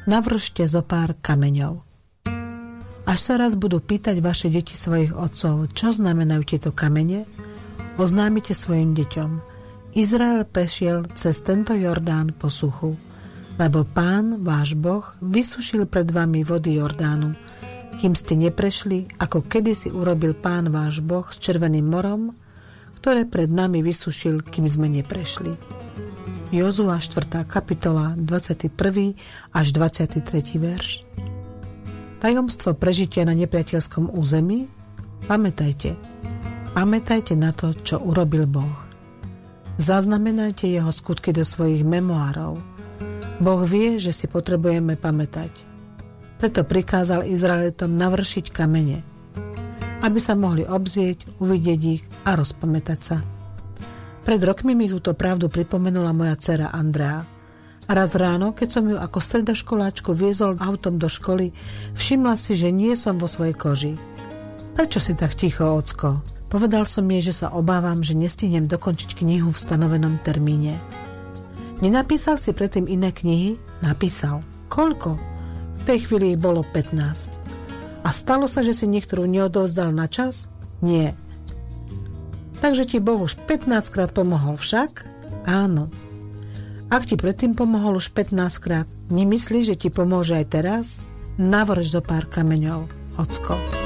navršte zo pár kameňov. Až sa raz budú pýtať vaše deti svojich otcov, čo znamenajú tieto kamene, oznámite svojim deťom: Izrael prešiel cez tento Jordán po suchu, lebo Pán, váš Boh, vysušil pred vami vody Jordánu, kým ste neprešli, ako kedysi urobil Pán, váš Boh, s Červeným morom, ktoré pred nami vysušil, kým sme neprešli. Jozua 4. kapitola, 21. až 23. verš. Tajomstvo prežitia na nepriateľskom území? Pamätajte na to, čo urobil Boh. Zaznamenajte jeho skutky do svojich memoárov. Boh vie, že si potrebujeme pamätať. Preto prikázal Izraelitom navršiť kamene, aby sa mohli obzrieť, uvidieť ich a rozpamätať sa. Pred rokmi mi túto pravdu pripomenula moja dcera Andrea. A raz ráno, keď som ju ako stredoškoláčku viezol autom do školy, všimla si, že nie som vo svojej koži. Prečo si tak ticho, ocko? Povedal som jej, že sa obávam, že nestihnem dokončiť knihu v stanovenom termíne. Nenapísal si predtým iné knihy? Napísal. Koľko? V tej chvíli bolo 15. A stalo sa, že si niektorú neodovzdal na čas? Nie. Takže ti Boh už 15 krát pomohol však? Áno. Ak ti predtým pomohol už 15 krát, nemyslíš, že ti pomôže aj teraz? Navrž do pár kameňov, ocko.